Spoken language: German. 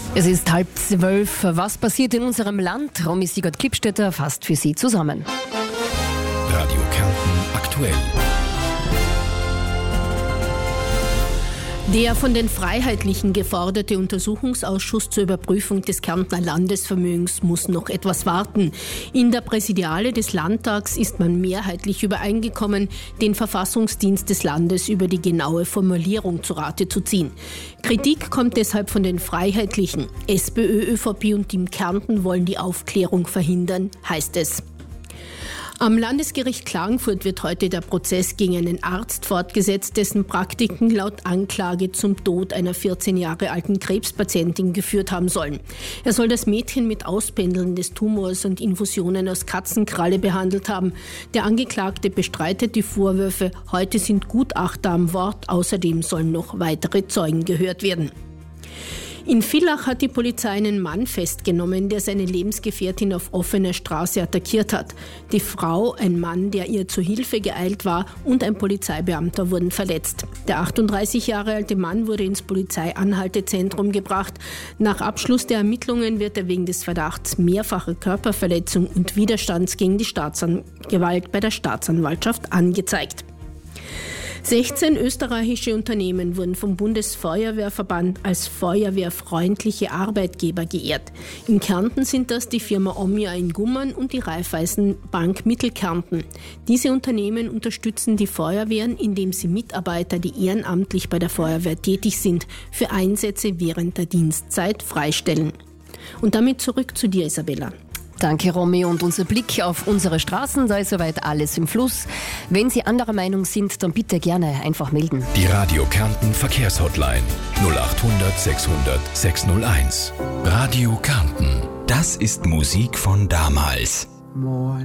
Es ist 11:30. Was passiert in unserem Land? Romy Siegert-Klippstädter fasst für Sie zusammen. Radio Kärnten aktuell. Der von den Freiheitlichen geforderte Untersuchungsausschuss zur Überprüfung des Kärntner Landesvermögens muss noch etwas warten. In der Präsidiale des Landtags ist man mehrheitlich übereingekommen, den Verfassungsdienst des Landes über die genaue Formulierung zu Rate zu ziehen. Kritik kommt deshalb von den Freiheitlichen. SPÖ, ÖVP und Team Kärnten wollen die Aufklärung verhindern, heißt es. Am Landesgericht Klagenfurt wird heute der Prozess gegen einen Arzt fortgesetzt, dessen Praktiken laut Anklage zum Tod einer 14 Jahre alten Krebspatientin geführt haben sollen. Er soll das Mädchen mit Auspendeln des Tumors und Infusionen aus Katzenkralle behandelt haben. Der Angeklagte bestreitet die Vorwürfe. Heute sind Gutachter am Wort. Außerdem sollen noch weitere Zeugen gehört werden. In Villach hat die Polizei einen Mann festgenommen, der seine Lebensgefährtin auf offener Straße attackiert hat. Die Frau, ein Mann, der ihr zu Hilfe geeilt war, und ein Polizeibeamter wurden verletzt. Der 38 Jahre alte Mann wurde ins Polizeianhaltezentrum gebracht. Nach Abschluss der Ermittlungen wird er wegen des Verdachts mehrfacher Körperverletzung und Widerstands gegen die Staatsgewalt bei der Staatsanwaltschaft angezeigt. 16 österreichische Unternehmen wurden vom Bundesfeuerwehrverband als feuerwehrfreundliche Arbeitgeber geehrt. In Kärnten sind das die Firma Omnia in Gummern und die Raiffeisenbank Mittelkärnten. Diese Unternehmen unterstützen die Feuerwehren, indem sie Mitarbeiter, die ehrenamtlich bei der Feuerwehr tätig sind, für Einsätze während der Dienstzeit freistellen. Und damit zurück zu dir, Isabella. Danke, Romy. Und unser Blick auf unsere Straßen, da ist soweit alles im Fluss. Wenn Sie anderer Meinung sind, dann bitte gerne einfach melden. Die Radio Kärnten Verkehrshotline 0800 600 601. Radio Kärnten. Das ist Musik von damals.